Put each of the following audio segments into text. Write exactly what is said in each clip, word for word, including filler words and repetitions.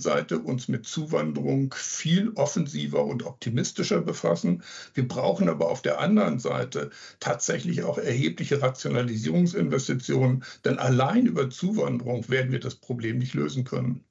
Seite uns mit Zuwanderung viel offensiver und optimistischer befassen. Wir brauchen aber auf der anderen Seite tatsächlich auch erhebliche Rationalisierungsinvestitionen, denn allein über Zuwanderung werden wir das Problem nicht lösen können.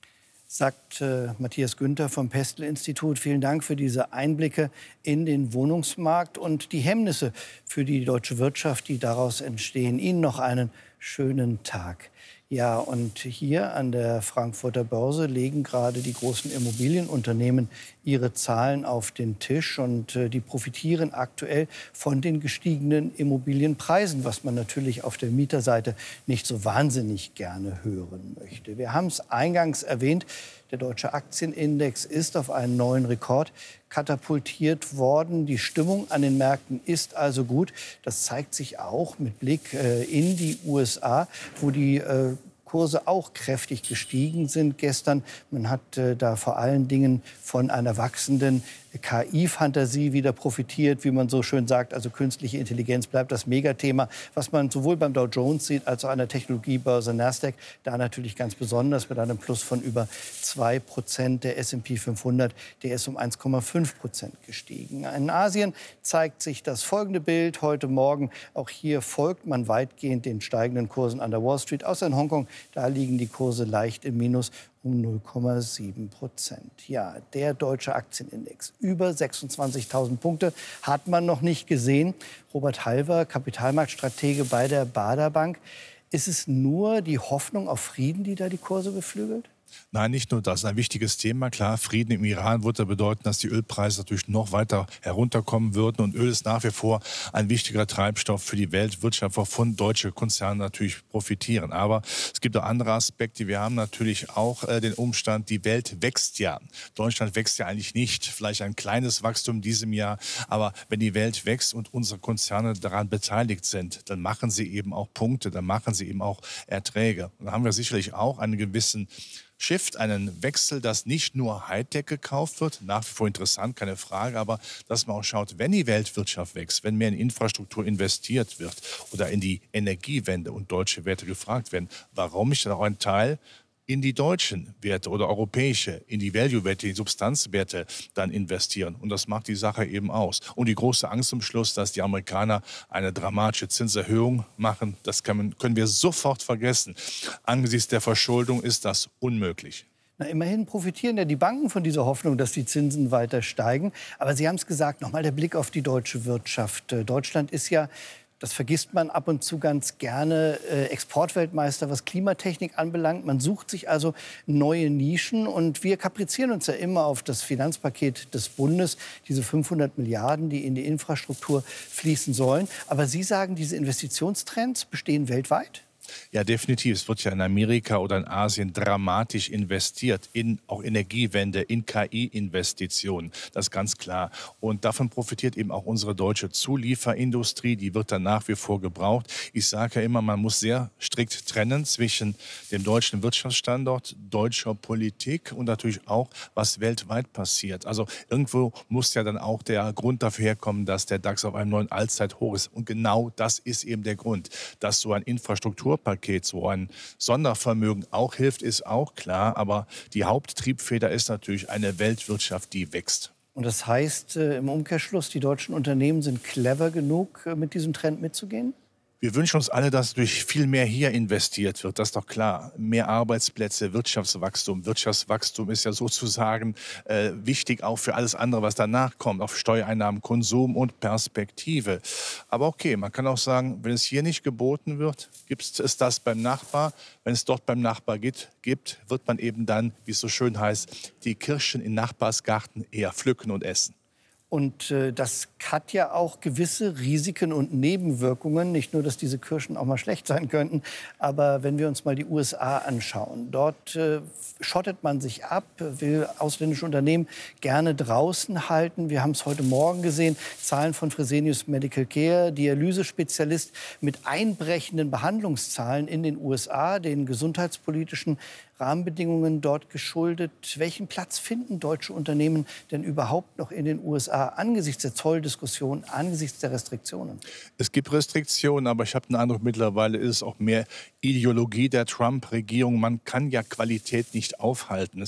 Sagt äh, Matthias Günther vom Pestel-Institut. Vielen Dank für diese Einblicke in den Wohnungsmarkt und die Hemmnisse für die deutsche Wirtschaft, die daraus entstehen. Ihnen noch einen schönen Tag. Ja, und hier an der Frankfurter Börse legen gerade die großen Immobilienunternehmen ihre Zahlen auf den Tisch. Und äh, die profitieren aktuell von den gestiegenen Immobilienpreisen, was man natürlich auf der Mieterseite nicht so wahnsinnig gerne hören möchte. Wir haben es eingangs erwähnt, der deutsche Aktienindex ist auf einen neuen Rekord katapultiert worden. Die Stimmung an den Märkten ist also gut. Das zeigt sich auch mit Blick äh, in die U S A, wo die äh, Kurse auch kräftig gestiegen sind gestern. Man hat äh, da vor allen Dingen von einer wachsenden K I-Fantasie wieder profitiert, wie man so schön sagt. Also künstliche Intelligenz bleibt das Megathema, was man sowohl beim Dow Jones sieht als auch an der Technologiebörse Nasdaq. Da natürlich ganz besonders mit einem Plus von über zwei Prozent. Der S und P fünfhundert, der ist um eins Komma fünf Prozent gestiegen. In Asien zeigt sich das folgende Bild heute Morgen. Auch hier folgt man weitgehend den steigenden Kursen an der Wall Street. Außer in Hongkong, da liegen die Kurse leicht im Minus um null Komma sieben Prozent. Ja, der deutsche Aktienindex. Über sechsundzwanzigtausend Punkte hat man noch nicht gesehen. Robert Halver, Kapitalmarktstratege bei der Baader Bank. Ist es nur die Hoffnung auf Frieden, die da die Kurse beflügelt? Nein, nicht nur das. Ein wichtiges Thema. Klar, Frieden im Iran würde bedeuten, dass die Ölpreise natürlich noch weiter herunterkommen würden. Und Öl ist nach wie vor ein wichtiger Treibstoff für die Weltwirtschaft, wovon deutsche Konzerne natürlich profitieren. Aber es gibt auch andere Aspekte. Wir haben natürlich auch äh, den Umstand, die Welt wächst ja. Deutschland wächst ja eigentlich nicht. Vielleicht ein kleines Wachstum in diesem Jahr. Aber wenn die Welt wächst und unsere Konzerne daran beteiligt sind, dann machen sie eben auch Punkte, dann machen sie eben auch Erträge. Und dann haben wir sicherlich auch einen gewissen Shift, einen Wechsel, dass nicht nur Hightech gekauft wird, nach wie vor interessant, keine Frage, aber dass man auch schaut, wenn die Weltwirtschaft wächst, wenn mehr in Infrastruktur investiert wird oder in die Energiewende und deutsche Werte gefragt werden, warum nicht dann auch ein Teil in die deutschen Werte oder europäische, in die Value-Werte, die Substanzwerte dann investieren. Und das macht die Sache eben aus. Und die große Angst zum Schluss, dass die Amerikaner eine dramatische Zinserhöhung machen, das können, können wir sofort vergessen. Angesichts der Verschuldung ist das unmöglich. Na, immerhin profitieren ja die Banken von dieser Hoffnung, dass die Zinsen weiter steigen. Aber Sie haben es gesagt, nochmal der Blick auf die deutsche Wirtschaft. Deutschland ist ja, das vergisst man ab und zu ganz gerne, äh, Exportweltmeister, was Klimatechnik anbelangt. Man sucht sich also neue Nischen. Und wir kaprizieren uns ja immer auf das Finanzpaket des Bundes, diese fünfhundert Milliarden, die in die Infrastruktur fließen sollen. Aber Sie sagen, diese Investitionstrends bestehen weltweit? Ja, definitiv. Es wird ja in Amerika oder in Asien dramatisch investiert in auch Energiewende, in K I-Investitionen. Das ist ganz klar. Und davon profitiert eben auch unsere deutsche Zulieferindustrie. Die wird dann nach wie vor gebraucht. Ich sage ja immer, man muss sehr strikt trennen zwischen dem deutschen Wirtschaftsstandort, deutscher Politik und natürlich auch, was weltweit passiert. Also irgendwo muss ja dann auch der Grund dafür herkommen, dass der DAX auf einem neuen Allzeithoch ist. Und genau das ist eben der Grund, dass so ein Infrastruktur Paket, so ein Sondervermögen auch hilft, ist auch klar. Aber die Haupttriebfeder ist natürlich eine Weltwirtschaft, die wächst. Und das heißt äh, im Umkehrschluss, die deutschen Unternehmen sind clever genug, äh, mit diesem Trend mitzugehen? Wir wünschen uns alle, dass durch viel mehr hier investiert wird. Das ist doch klar. Mehr Arbeitsplätze, Wirtschaftswachstum. Wirtschaftswachstum ist ja sozusagen äh, wichtig auch für alles andere, was danach kommt. Auf Steuereinnahmen, Konsum und Perspektive. Aber okay, man kann auch sagen, wenn es hier nicht geboten wird, gibt es das beim Nachbar. Wenn es dort beim Nachbar gibt, gibt, wird man eben dann, wie es so schön heißt, die Kirschen im Nachbarsgarten eher pflücken und essen. Und äh, das hat ja auch gewisse Risiken und Nebenwirkungen. Nicht nur, dass diese Kirschen auch mal schlecht sein könnten. Aber wenn wir uns mal die U S A anschauen, dort äh, schottet man sich ab, will ausländische Unternehmen gerne draußen halten. Wir haben es heute Morgen gesehen, Zahlen von Fresenius Medical Care, Dialysespezialist mit einbrechenden Behandlungszahlen in den U S A, den gesundheitspolitischen Rahmenbedingungen dort geschuldet. Welchen Platz finden deutsche Unternehmen denn überhaupt noch in den U S A angesichts der Zolldiskussion, angesichts der Restriktionen? Es gibt Restriktionen, aber ich habe den Eindruck, mittlerweile ist es auch mehr Ideologie der Trump-Regierung. Man kann ja Qualität nicht aufhalten.